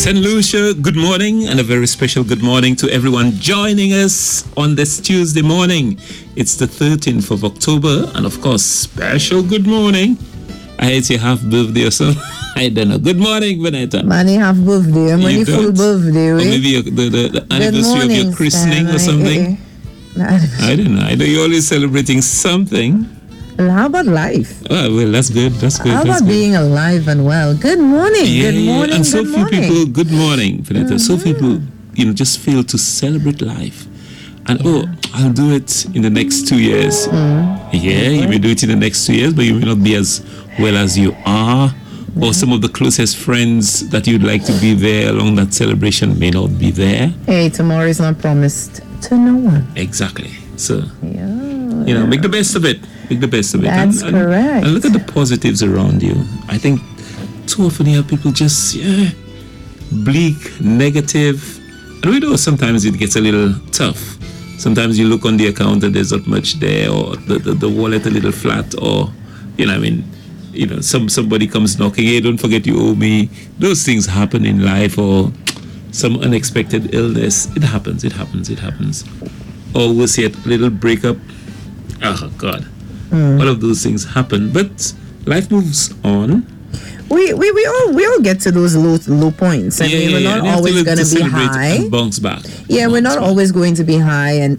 St. Lucia, good morning, and a very special good morning to everyone joining us on this Tuesday morning. It's the 13th of October, and of course, special good morning. I hate your half birthday or something. I don't know. Good morning, Vanetta. Money half birthday, money full birthday. Or maybe the anniversary of your christening or something. I don't know. I know you're always celebrating something. Well, how about life? Oh, well, that's good. That's good. How about being alive and well? Good morning. Yeah, good morning. And so good few morning. people, good morning, Vanetta. Mm-hmm. So few people, just fail to celebrate life. And I'll do it in the next 2 years. Yeah, you may do it in the next 2 years, but you may not be as well as you are. Or some of the closest friends that you'd like to be there along that celebration may not be there. Hey, tomorrow is not promised to no one. Exactly. So, make the best of it. Make the best of it. That's correct. And look at the positives around you. I think too often you have people just, bleak, negative. And we know sometimes it gets a little tough. Sometimes you look on the account and there's not much there, or the wallet a little flat, or, somebody comes knocking, hey, don't forget you owe me. Those things happen in life, or some unexpected illness. It happens. Or we'll see a little breakup. Oh, God. All of those things happen, but life moves on. We all get to those low points. I mean, we're not always going to be high. And bounce back. Yeah, we're not always going to be high and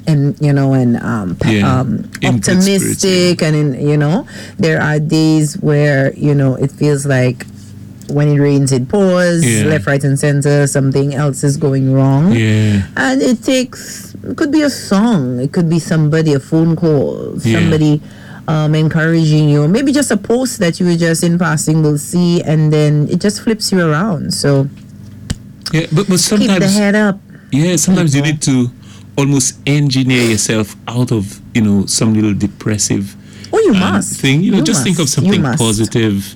optimistic, and there are days where it feels like when it rains it pours, left, right, and center. Something else is going wrong. Yeah, and it could be a song, it could be somebody, a phone call, somebody. Encouraging you, maybe just a post that you were just in passing will see, and then it just flips you around. So but sometimes keep the head up. Yeah, sometimes you need to almost engineer yourself out of some little depressive thing. Just think of something positive.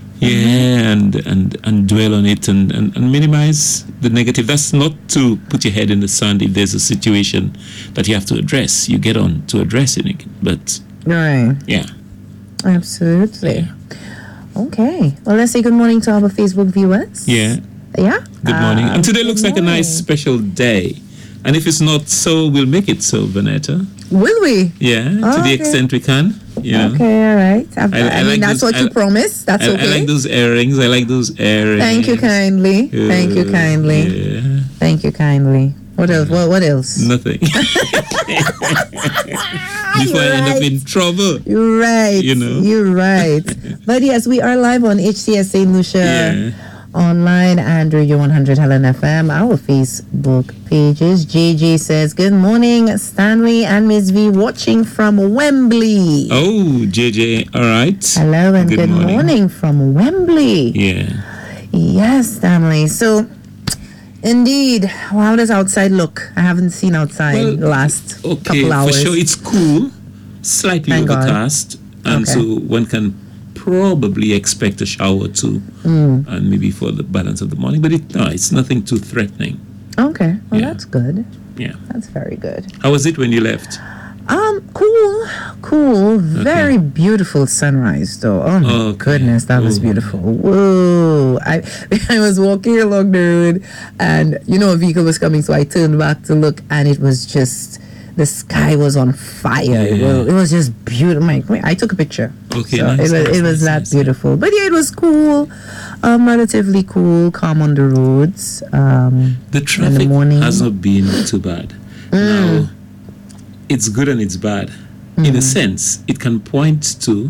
And dwell on it and minimize the negative. That's not to put your head in the sand. If there's a situation that you have to address, you get on to addressing it. But right. Yeah. Absolutely. Yeah. Okay. Well, let's say good morning to our Facebook viewers. Yeah. Yeah. Good morning. And today looks like a nice special day. And if it's not so, we'll make it so, Vanetta. Will we? Yeah, to the extent we can. Okay, all right. I mean, that's what you promised. That's okay. I like those earrings. Thank you kindly. Thank you kindly. Yeah. Thank you kindly. What else? What else? Nothing. Before I end up in trouble. You're right. You're right. But yes, we are live on HCS St. Lucia online and Radio 100 Helen FM, our Facebook pages. JJ says, good morning, Stanley and Ms. V, watching from Wembley. Oh, JJ, all right. Hello and good morning from Wembley. Yeah. Yes, Stanley. So, indeed, how does outside look? I haven't seen outside the last couple hours. For sure, it's cool, slightly overcast, and so one can probably expect a shower or two, and maybe for the balance of the morning. But it's nothing too threatening. Okay, well that's good. Yeah, that's very good. How was it when you left? Cool. Very beautiful sunrise, though. Oh my goodness, that was beautiful. Whoa! I was walking along the road, and a vehicle was coming, so I turned back to look, and it was just the sky was on fire. It was just beautiful. I took a picture. Okay, so it was that beautiful. But yeah, it was cool. Relatively cool, calm on the roads. The traffic in the morning has not been too bad. Now, it's good and it's bad. In a sense, it can point to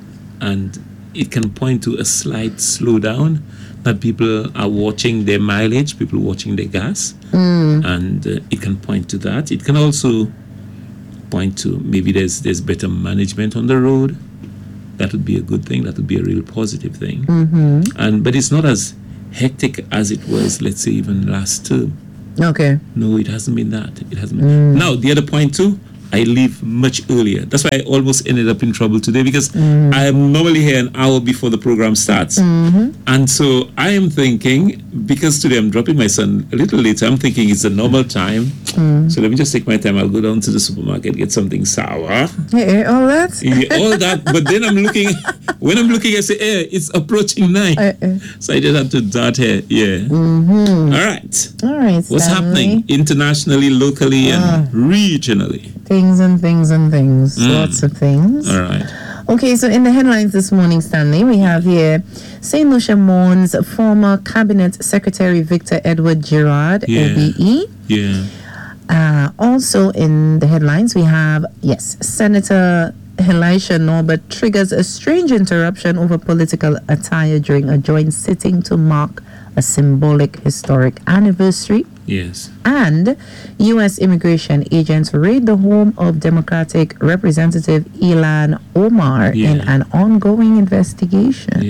a slight slowdown, that people are watching their mileage, people watching their gas, and it can point to that. It can also point to maybe there's better management on the road. That would be a good thing. That would be a real positive thing. But it's not as hectic as it was, let's say, even last term. Okay. No, it hasn't been that. It hasn't been. Now, the other point too, I leave much earlier. That's why I almost ended up in trouble today, because I am normally here an hour before the program starts. And so I am thinking, because today I'm dropping my son a little later, I'm thinking it's a normal time. So let me just take my time. I'll go down to the supermarket, get something sour. Yeah, all that? Yeah, all that. But then I'm looking, when I'm looking, I say, it's approaching 9. So I just have to dart here. Yeah. All right. All right. What's happening internationally, locally, and regionally? Things and things and things. Lots of things. All right. Okay, so in the headlines this morning, Stanley, we have here St. Lucia mourns former Cabinet Secretary Victor Edward Girard, OBE. Yeah. Also in the headlines, we have, Senator Elisha Norbert triggers a strange interruption over political attire during a joint sitting to mark a symbolic historic anniversary. Yes. And U.S. immigration agents raid the home of Democratic Representative Ilhan Omar in an ongoing investigation.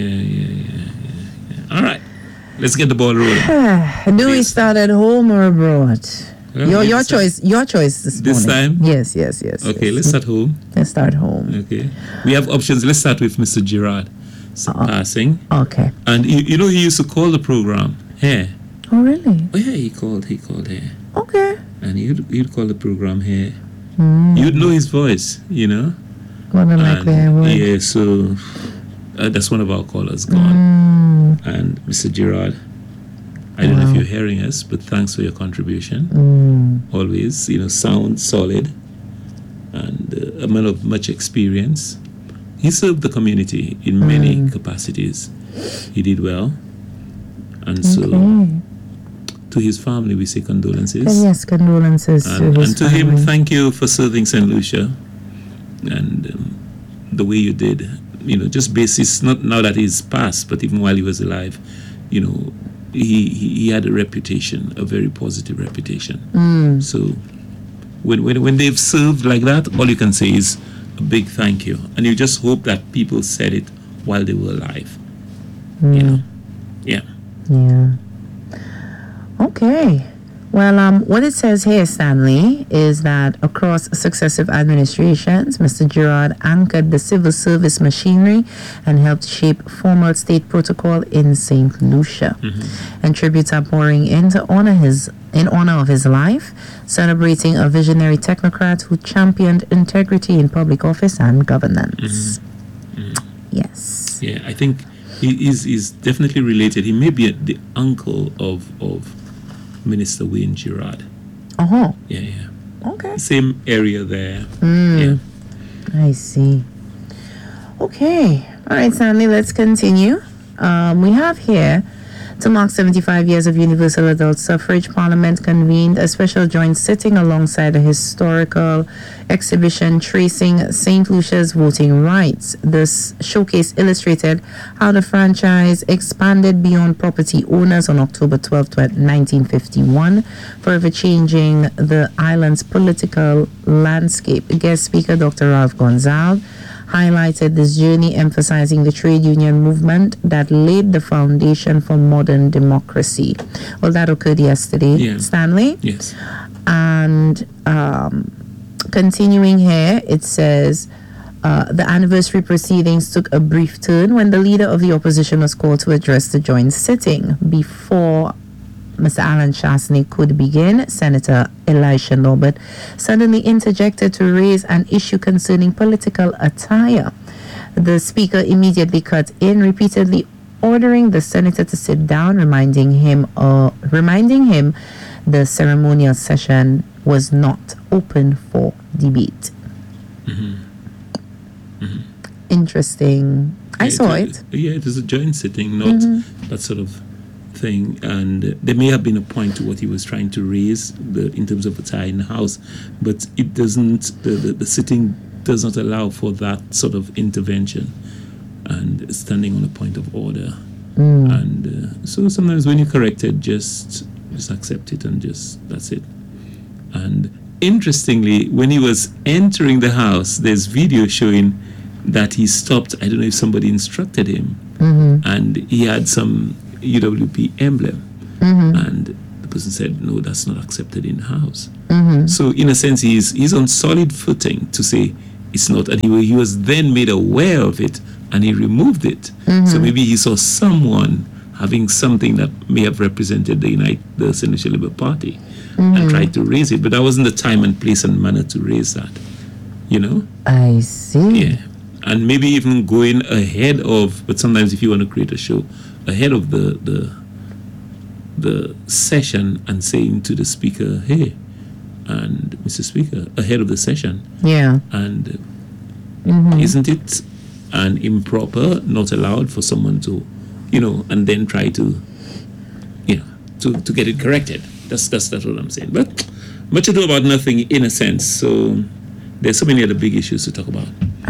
Yeah. All right. Let's get the ball rolling. Do we start at home or abroad? Your choice this morning. This time? Yes. Okay, let's start home. Let's start home. Okay. We have options. Let's start with Mr. Girard passing. Okay. And you know, he used to call the program Hair. Oh, really? Oh, yeah, he called Hair. Okay. And he'd call the program Hair. You'd know his voice, you know? More than likely I would. Yeah, so that's one of our callers gone. And Mr. Girard, I don't know if you're hearing us, but thanks for your contribution. Always, sound solid and a man of much experience. He served the community in many capacities. He did well. And so to his family, we say condolences. Yes, condolences to his and to family. him, thank you for serving St. Lucia and the way you did. Just basis, not now that he's passed, but even while he was alive, he had a reputation, a very positive reputation. So when they've served like that, all you can say is a big thank you. And you just hope that people said it while they were alive. Yeah. Okay. Well, what it says here, Stanley, is that across successive administrations, Mr. Girard anchored the civil service machinery and helped shape formal state protocol in St. Lucia. And tributes are pouring in honor of his life, celebrating a visionary technocrat who championed integrity in public office and governance. Yes. Yeah, I think he's definitely related. He may be the uncle of Minister Wayne Girard. Yeah. Okay. Same area there. Yeah. I see. Okay. All right, Stanley, let's continue. We have here, to mark 75 years of universal adult suffrage, Parliament convened a special joint sitting alongside a historical exhibition tracing St. Lucia's voting rights. This showcase illustrated how the franchise expanded beyond property owners on October 12, 1951, forever changing the island's political landscape. Guest speaker Dr. Ralph Gonzalez highlighted this journey, emphasizing the trade union movement that laid the foundation for modern democracy. Well, that occurred yesterday, Stanley. Yes. And continuing here, it says, the anniversary proceedings took a brief turn when the leader of the opposition was called to address the joint sitting. Before Mr. Alan Chastney could begin, Senator Elisha Norbert suddenly interjected to raise an issue concerning political attire. The speaker immediately cut in, repeatedly ordering the senator to sit down, reminding him the ceremonial session was not open for debate. Interesting. I saw it. Yeah, it was a joint sitting, not that sort of thing, and there may have been a point to what he was trying to raise in terms of attire in the house, but it doesn't. The sitting does not allow for that sort of intervention and standing on a point of order. And so sometimes when you correct it, just accept it and that's it. And interestingly, when he was entering the house, there's video showing that he stopped. I don't know if somebody instructed him, and he had some UWP emblem, and the person said, no, that's not accepted in the house. Mm-hmm. So in a sense, he's on solid footing to say it's not, and he was then made aware of it, and he removed it. Mm-hmm. So maybe he saw someone having something that may have represented the Senegal Labour Party, and tried to raise it, but that wasn't the time and place and manner to raise that. You know? I see. Yeah. And maybe even going ahead of, but sometimes if you want to create a show, ahead of the session and saying to the speaker, hey, and Mr. Speaker, ahead of the session. Yeah. And isn't it an improper, not allowed for someone to, and then try to, to get it corrected. That's what I'm saying. But much ado about nothing in a sense. So there's so many other big issues to talk about.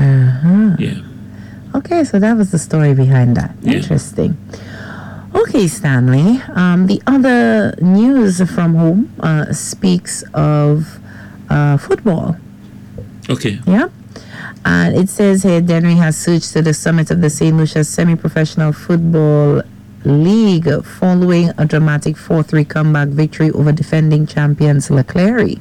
Yeah. Okay, so that was the story behind that. Yeah. Interesting. Okay, Stanley. The other news from home speaks of football. Okay. Yeah. And it says here, Dennery has surged to the summit of the St. Lucia Semi-Professional Football League following a dramatic 4-3 comeback victory over defending champions Leclerc.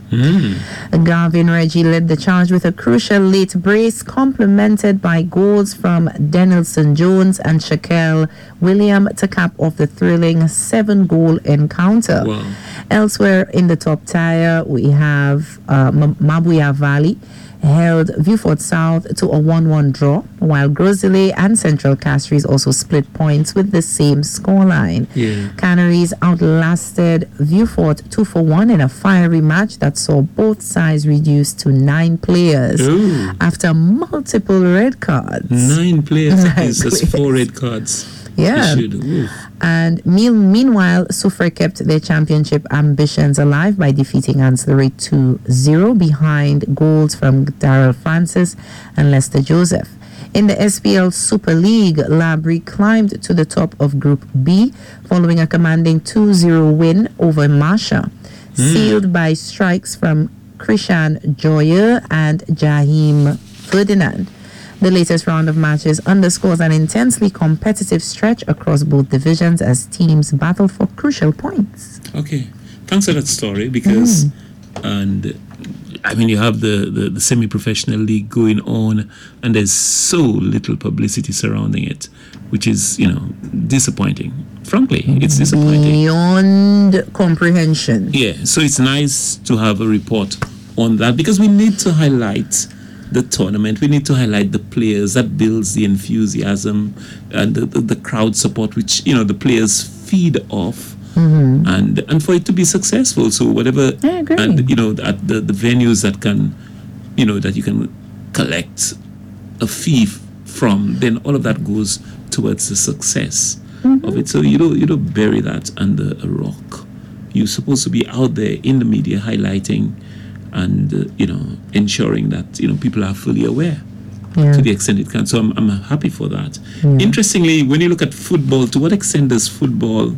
Garvin Reggie led the charge with a crucial late brace, complemented by goals from Denilson Jones and Shaquille William to cap off the thrilling 7-goal encounter. Wow. Elsewhere in the top tier, we have Mabuya Valley held Viewfort South to a 1-1 draw, while Grosile and Central Castries also split points with the same scoreline. Yeah. Canaries outlasted Viewfort 2-1 in a fiery match that saw both sides reduced to 9 players after multiple red cards. 9 players. That's 4 players. red cards. Yeah. And meanwhile, Soufrière kept their championship ambitions alive by defeating Ancillary 2-0 behind goals from Darrell Francis and Lester Joseph. In the SPL Super League, Labrie climbed to the top of Group B following a commanding 2-0 win over Marsha, sealed by strikes from Krishan Joyer and Jahim Ferdinand. The latest round of matches underscores an intensely competitive stretch across both divisions as teams battle for crucial points. Okay. Thanks for that story because, and I mean, you have the semi-professional league going on and there's so little publicity surrounding it, which is, disappointing. Frankly, it's disappointing. Beyond comprehension. Yeah. So it's nice to have a report on that because we need to highlight the tournament. We need to highlight the players. That builds the enthusiasm and the crowd support, which the players feed off, and for it to be successful. So whatever, I agree. and at the venues that can, that you can collect a fee from, then all of that goes towards the success of it. So you don't bury that under a rock. You're supposed to be out there in the media highlighting and ensuring that people are fully aware to the extent it can. So I'm happy for that. Interestingly, when you look at football, to what extent does football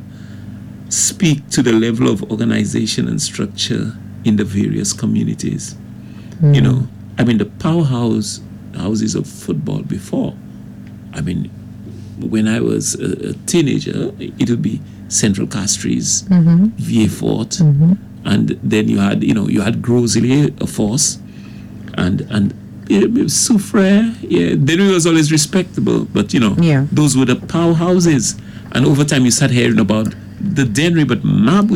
speak to the level of organization and structure in the various communities? I mean, the houses of football before, I mean, when I was a teenager, it would be Central Castries, Vieux-Fort, and then you had Grosile, a force, and Soufrière. Yeah, then it was always respectable, but those were the powerhouses. And over time, you start hearing about the Dennery, but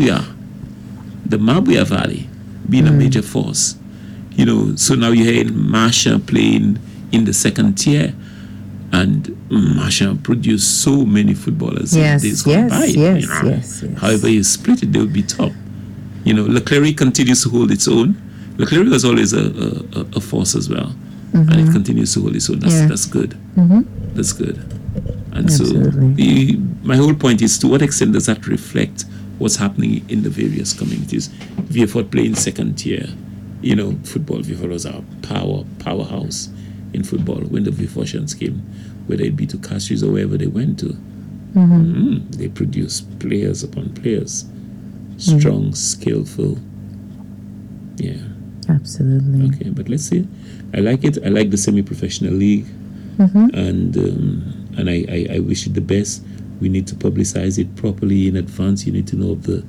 the Mabuya Valley being a major force. So now you're hearing Marsha playing in the second tier, and Marsha produced so many footballers. Yes. However you split it, they would be top. Leclerc continues to hold its own. Leclerc was always a force as well, and it continues to hold its own. That's good. That's good. And Absolutely. so my whole point is, to what extent does that reflect what's happening in the various communities? Vieux-Fort playing second tier, football. Vieux-Fort was our powerhouse in football when the Vieux-Fortians came, whether it be to Castries or wherever they went to. They produced players upon players. Strong, skillful. Yeah. Absolutely. Okay, but let's see. I like it. I like the semi-professional league, and I wish it the best. We need to publicize it properly in advance. You need to know of the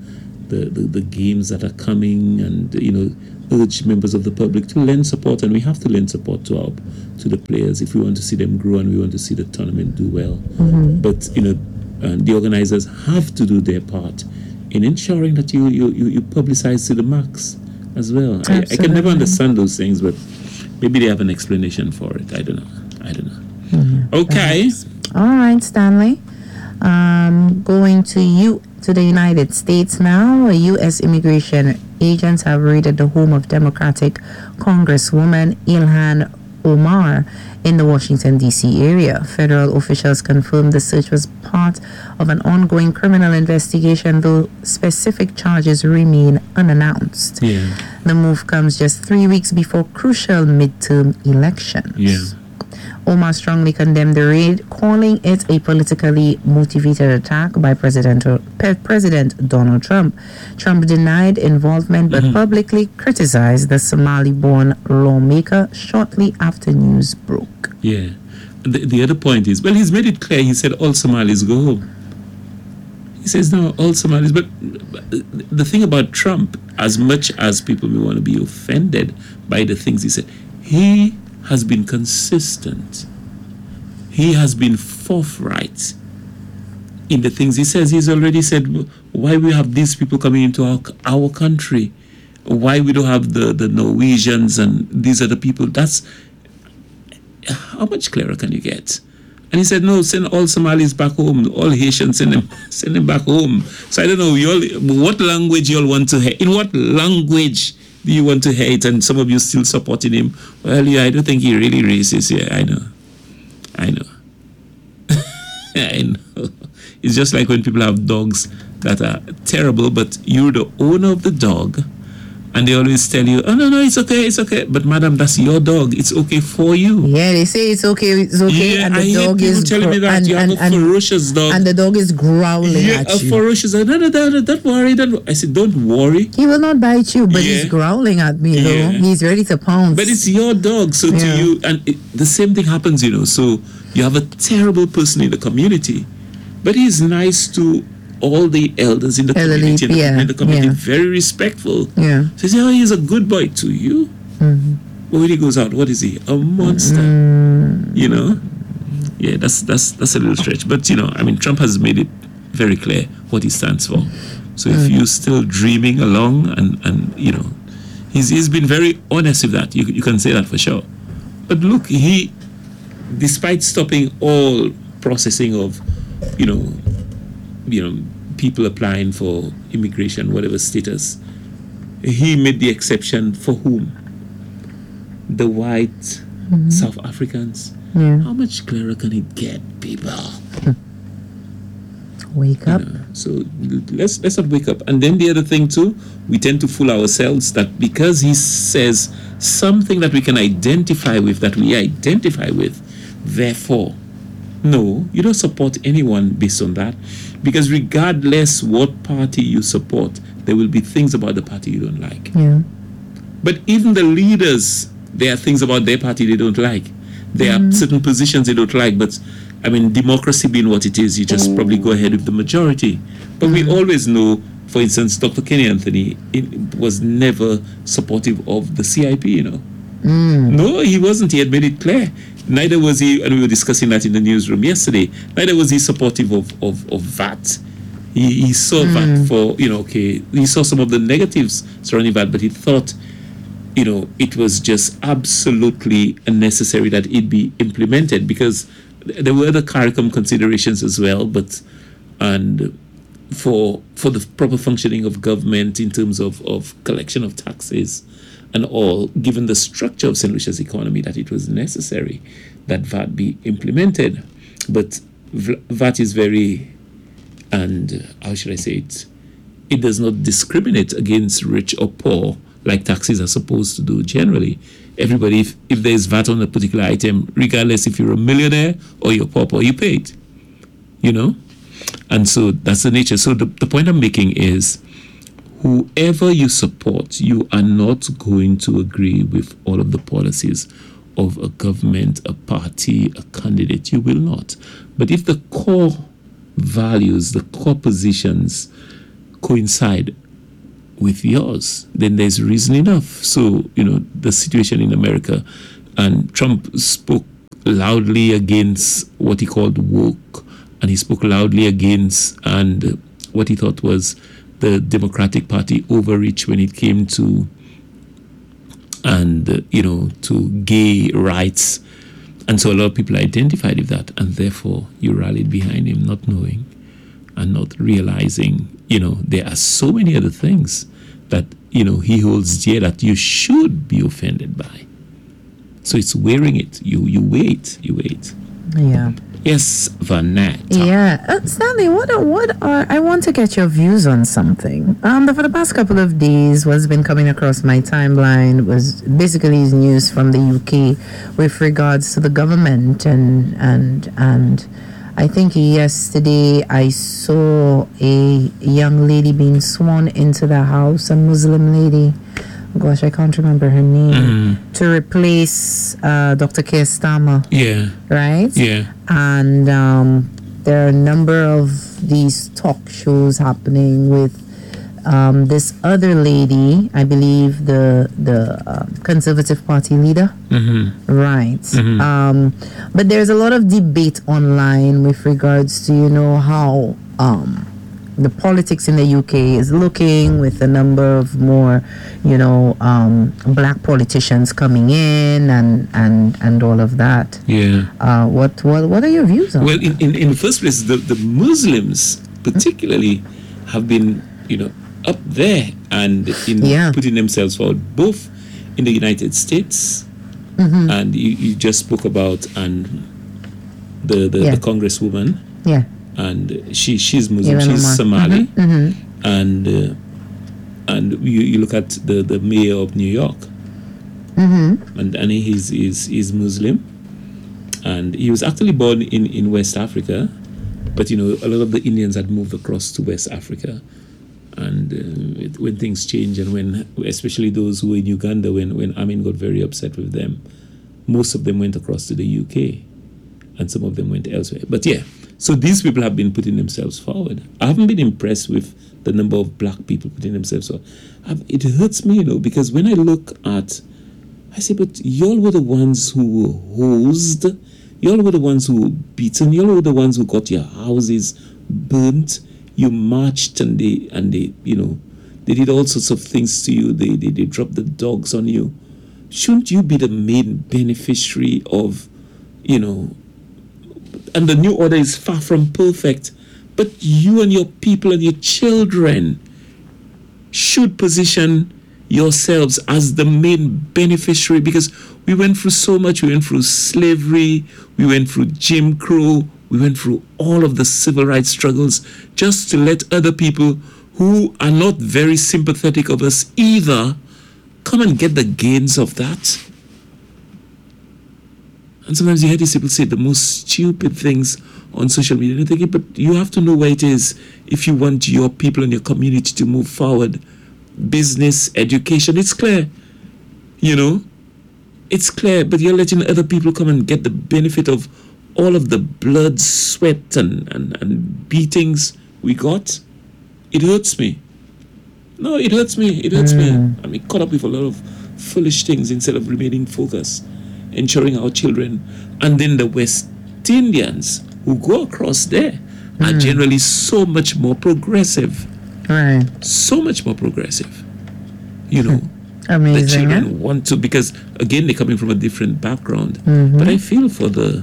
the games that are coming, and urge members of the public to lend support, and we have to lend support to the players if we want to see them grow and we want to see the tournament do well. But the organizers have to do their part in ensuring that you publicize to the max as well. I can never understand those things, but maybe they have an explanation for it. I don't know. Okay. All right, Stanley. Going to the United States now. U.S. immigration agents have raided the home of Democratic Congresswoman Ilhan Omar in the Washington, D.C. area. Federal officials confirmed the search was part of an ongoing criminal investigation, though specific charges remain unannounced. Yeah. The move comes just 3 weeks before crucial midterm elections. Yeah. Omar strongly condemned the raid, calling it a politically motivated attack by President Donald Trump. Trump denied involvement but publicly criticized the Somali-born lawmaker shortly after news broke. Yeah. The other point is, well, he's made it clear. He said all Somalis go home. He says no, all Somalis. But the thing about Trump, as much as people may want to be offended by the things he said, he has been consistent. He has been forthright in the things he says. He's already said why we have these people coming into our country, why we don't have the Norwegians, and these are the people. That's how much clearer can you get? And he said, no, send all Somalis back home, all Haitians, send them back home. So I don't know, what language you all want to hear? In what language do you want to hear it? And some of you still supporting him. Well, yeah, I don't think he really racist. Yeah, I know. I know. It's just like when people have dogs that are terrible, but you're the owner of the dog, and they always tell you, oh, no, it's okay. But madam, that's your dog. It's okay for you. Yeah, they say it's okay. Yeah, and the dog is telling me that you have a ferocious dog. And the dog is growling at you. Ferocious. No, don't worry. I said, don't worry. He will not bite you, but he's growling at me, though. He's ready to pounce. But it's your dog, so to you, and the same thing happens, so you have a terrible person in the community, but he's nice to all the elders in the community, very respectful. Yeah. So he says, oh, he's a good boy to you. But when he goes out, what is he? A monster. Yeah, that's a little stretch. But Trump has made it very clear what he stands for. So if you're still dreaming along, and he's been very honest with that. You can say that for sure. But look, he, despite stopping all processing of people applying for immigration, whatever status, he made the exception for whom? The white South Africans. Yeah. How much clearer can it get, people? Wake up. So let's not wake up. And then the other thing too, we tend to fool ourselves that because he says something that we can identify with, therefore, no, you don't support anyone based on that, because regardless what party you support, there will be things about the party you don't like. Yeah. But even the leaders, there are things about their party they don't like. There are certain positions they don't like. But democracy being what it is, you just probably go ahead with the majority. But we always know, for instance, Dr. Kenny Anthony was never supportive of the CIP. No, he wasn't. He had made it clear. Neither was he, and we were discussing that in the newsroom yesterday, neither was he supportive of VAT. He saw VAT for, he saw some of the negatives surrounding VAT, but he thought, it was just absolutely unnecessary that it be implemented, because there were other CARICOM considerations as well, and for the proper functioning of government in terms of collection of taxes and all, given the structure of St. Lucia's economy, that it was necessary that VAT be implemented. But VAT is very, and how should I say it? It does not discriminate against rich or poor like taxes are supposed to do generally. Everybody, if there is VAT on a particular item, regardless if you're a millionaire or you're poor, you pay it. And so that's the nature. So the point I'm making is, whoever you support, you are not going to agree with all of the policies of a government, a party, a candidate. You will not. But if the core values, the core positions coincide, with yours, then there's reason enough. So, the situation in America, and Trump spoke loudly against what he called woke, and he spoke loudly against and what he thought was the Democratic Party overreach when it came to to gay rights. And so a lot of people identified with that, and therefore you rallied behind him, not knowing and not realizing, there are so many other things that, he holds dear that you should be offended by. So it's wearing it. You wait. Yeah. Yes, Vanette. Yeah, Stanley, I want to get your views on something. For the past couple of days, what's been coming across my timeline was basically news from the UK with regards to the government, and I think yesterday I saw a young lady being sworn into the house, a Muslim lady. Gosh, I can't remember her name, to replace Dr. Keir Starmer. Yeah. Right? Yeah. And there are a number of these talk shows happening with this other lady, I believe the Conservative Party leader. Right. But there's a lot of debate online with regards to, how the politics in the UK is looking, with a number of more, black politicians coming in and all of that. Yeah. What are your views on? Well, in the first place, the Muslims particularly have been, up there and putting themselves forward, both in the United States, and you just spoke about the Congresswoman. Yeah. And she's Muslim, she's Somali, and you look at the mayor of New York, and he's Muslim, and he was actually born in West Africa, but a lot of the Indians had moved across to West Africa, and when things change, and when especially those who were in Uganda, when Amin got very upset with them, most of them went across to the UK, and some of them went elsewhere. But yeah. So these people have been putting themselves forward. I haven't been impressed with the number of black people putting themselves forward. It hurts me, because when I look at, I say, but y'all were the ones who were hosed, y'all were the ones who were beaten, y'all were the ones who got your houses burnt. You marched and they they did all sorts of things to you. They dropped the dogs on you. Shouldn't you be the main beneficiary of, and the new order is far from perfect, but you and your people and your children should position yourselves as the main beneficiary, because we went through so much. We went through slavery, we went through Jim Crow, we went through all of the civil rights struggles, just to let other people who are not very sympathetic of us either come and get the gains of that. And sometimes you hear these people say the most stupid things on social media. And I'm thinking, but you have to know where it is if you want your people and your community to move forward. Business, education, it's clear. It's clear, but you're letting other people come and get the benefit of all of the blood, sweat, and beatings we got. It hurts me. No, it hurts me. It hurts me. I'm caught up with a lot of foolish things instead of remaining focused, ensuring our children. And then the West Indians who go across there are generally so much more progressive. Right. So much more progressive. Amazing. The children want to, because again they're coming from a different background. But I feel for the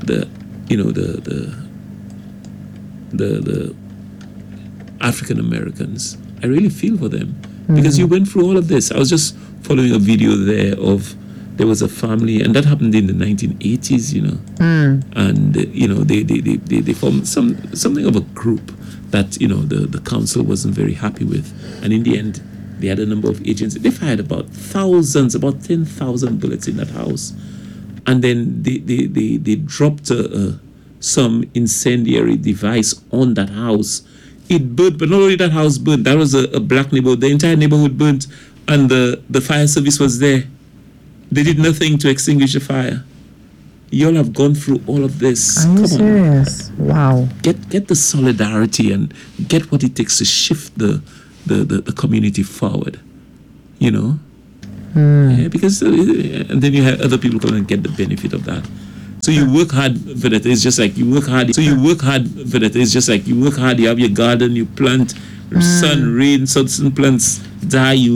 African Americans. I really feel for them because you went through all of this. I was just following a video there was a family, and that happened in the 1980s, and they formed something of a group that the council wasn't very happy with, and in the end they had a number of agents. They fired about 10,000 bullets in that house, and then they dropped some incendiary device on that house. It burned, but not only that house burned, that was a black neighborhood. The entire neighborhood burnt, and the fire service was there. They did nothing to extinguish the fire. You all have gone through all of this. Are you serious? Wow. Get the solidarity and get what it takes to shift the the community forward, you know. Yeah, because and then you have other people come and get the benefit of that. So you work hard for that. It's just like you work hard. So you work hard for that. It's just like you work hard. You have your garden. You plant. Sun, rain, certain plants die. You